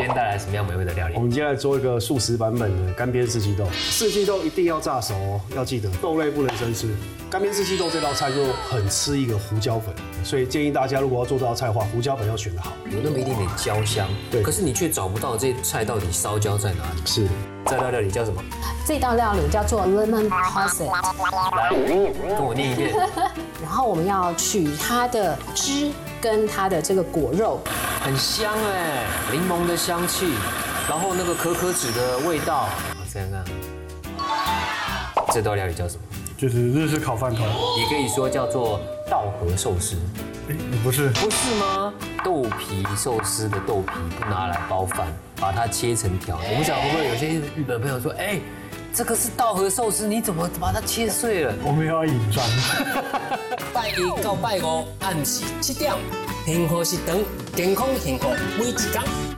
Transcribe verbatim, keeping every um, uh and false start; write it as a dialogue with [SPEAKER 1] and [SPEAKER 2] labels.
[SPEAKER 1] 天带来什么样美味的料理？
[SPEAKER 2] 我们接下来做一个素食版本的干煸四季豆。四季豆一定要炸熟哦，要记得豆类不能生吃。干煸四季豆这道菜就很吃一个胡椒粉，所以建议大家如果要做这道菜的话，胡椒粉要选得好，
[SPEAKER 1] 有那么一点点焦香。
[SPEAKER 2] 对，
[SPEAKER 1] 可是你却找不到这菜到底烧焦在哪里。
[SPEAKER 2] 是。
[SPEAKER 1] 这道料理叫什么？
[SPEAKER 3] 这道料理叫做 lemon posset。
[SPEAKER 1] 来，跟我念一遍。
[SPEAKER 3] 然后我们要取它的汁跟它的这个果肉，
[SPEAKER 1] 很香哎，柠檬的香气，然后那个可可脂的味道。这样看，这道料理叫什么？
[SPEAKER 4] 就是日式烤饭团。
[SPEAKER 1] 也可以说叫做稻荷寿司。
[SPEAKER 4] 哎，不是，
[SPEAKER 1] 不是吗？豆皮寿司的豆皮不拿来包饭，把它切成条。我不晓得会不会有些日本朋友说，哎，这个是稻荷寿司，你怎么把它切碎了？
[SPEAKER 4] 我们要引战。
[SPEAKER 1] 拜一到拜五暗时七点，天河食堂健康幸福每一天。